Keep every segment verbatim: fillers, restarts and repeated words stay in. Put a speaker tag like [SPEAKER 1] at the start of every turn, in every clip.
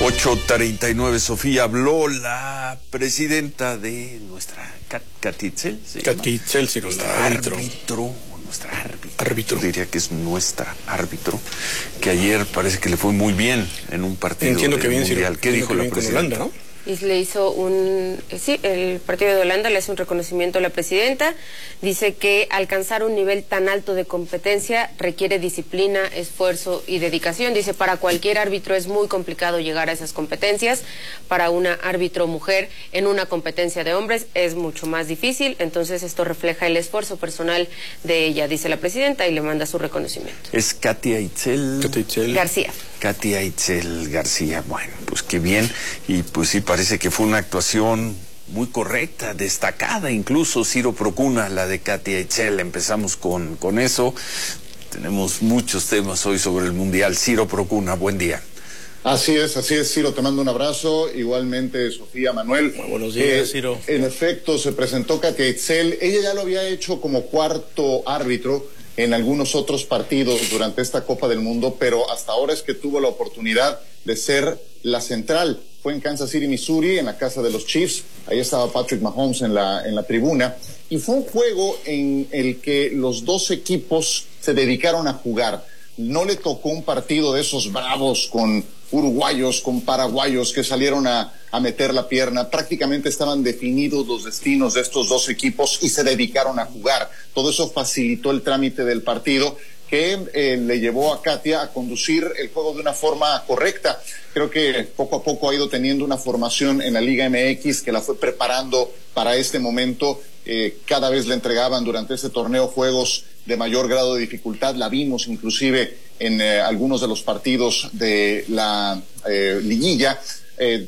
[SPEAKER 1] ocho treinta y nueve, Sofía, habló la presidenta de nuestra Cat, Katy Itzel,
[SPEAKER 2] Katy Itzel, sí, nuestra árbitro.
[SPEAKER 1] árbitro, nuestra árbitro.
[SPEAKER 2] Árbitro.
[SPEAKER 1] Yo diría que es nuestra árbitro, que ayer parece que le fue muy bien en un partido
[SPEAKER 2] Entiendo que bien,
[SPEAKER 1] mundial.
[SPEAKER 2] sí,
[SPEAKER 1] ¿Qué dijo la
[SPEAKER 2] bien
[SPEAKER 1] presidenta?
[SPEAKER 2] con Holanda, ¿no?
[SPEAKER 3] Y le hizo un... Sí, el partido de Holanda le hace un reconocimiento a la presidenta. Dice que alcanzar un nivel tan alto de competencia requiere disciplina, esfuerzo y dedicación. Dice, para cualquier árbitro es muy complicado llegar a esas competencias. Para una árbitro mujer en una competencia de hombres es mucho más difícil. Entonces esto refleja el esfuerzo personal de ella, dice la presidenta, y le manda su reconocimiento.
[SPEAKER 1] Es Katy Itzel...
[SPEAKER 2] Katy Itzel
[SPEAKER 3] García.
[SPEAKER 1] Katy Itzel García. Bueno, pues qué bien. Y pues sí, parece que fue una actuación muy correcta, destacada incluso. Ciro Procuna, la de Katy Itzel. Empezamos con, con eso. Tenemos muchos temas hoy sobre el Mundial. Ciro Procuna, buen día.
[SPEAKER 4] Así es, así es, Ciro, te mando un abrazo. Igualmente, Sofía, Manuel.
[SPEAKER 2] Muy buenos días,
[SPEAKER 4] eh,
[SPEAKER 2] Ciro.
[SPEAKER 4] En efecto, se presentó Katy Itzel. Ella ya lo había hecho como cuarto árbitro en algunos otros partidos durante esta Copa del Mundo, pero hasta ahora es que tuvo la oportunidad de ser la central. Fue en Kansas City, Missouri, en la casa de los Chiefs. Ahí estaba Patrick Mahomes en la, en la tribuna. Y fue un juego en el que los dos equipos se dedicaron a jugar. No le tocó un partido de esos bravos con uruguayos, con paraguayos que salieron a, a meter la pierna. Prácticamente estaban definidos los destinos de estos dos equipos y se dedicaron a jugar. Todo eso facilitó el trámite del partido, que eh, le llevó a Katia a conducir el juego de una forma correcta. Creo que poco a poco ha ido teniendo una formación en la Liga M X que la fue preparando para este momento. Eh, cada vez le entregaban durante este torneo juegos de mayor grado de dificultad. La vimos inclusive en eh, algunos de los partidos de la eh, liguilla, eh,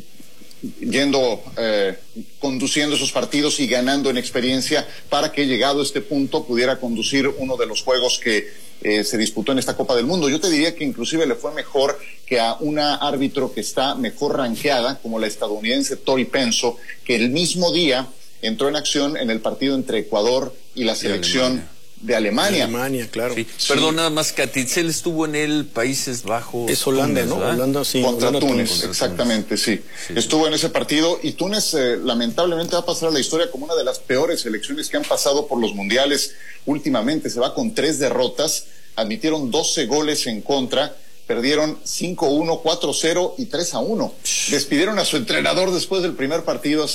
[SPEAKER 4] yendo, eh, conduciendo esos partidos y ganando en experiencia para que, llegado a este punto, pudiera conducir uno de los juegos que eh, se disputó en esta Copa del Mundo. Yo te diría que inclusive le fue mejor que a una árbitro que está mejor rankeada, como la estadounidense Tori Penso, que el mismo día entró en acción en el partido entre Ecuador y la selección de Alemania.
[SPEAKER 2] Alemania, claro.
[SPEAKER 1] Sí.
[SPEAKER 2] Sí.
[SPEAKER 1] Perdón, nada más, Katy Itzel estuvo en el Países Bajos.
[SPEAKER 2] Es Holanda,
[SPEAKER 1] Túnez,
[SPEAKER 2] ¿no?
[SPEAKER 1] ¿verdad?
[SPEAKER 2] Holanda, sí.
[SPEAKER 4] Contra
[SPEAKER 2] Holanda,
[SPEAKER 4] Túnez,
[SPEAKER 2] Túnez.
[SPEAKER 4] exactamente, sí.
[SPEAKER 1] Sí.
[SPEAKER 4] Estuvo en ese partido y Túnez eh, lamentablemente va a pasar a la historia como una de las peores selecciones que han pasado por los mundiales últimamente. Se va con tres derrotas, admitieron doce goles en contra, perdieron cinco uno, cuatro cero y tres a uno. Despidieron a su entrenador después del primer partido.